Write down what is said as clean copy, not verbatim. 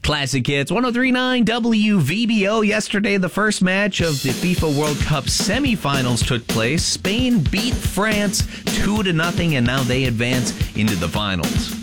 Classic Hits 103.9 WVBO. Yesterday, the first match of the FIFA World Cup semifinals took place. Spain beat France 2-0, and now they advance into the finals.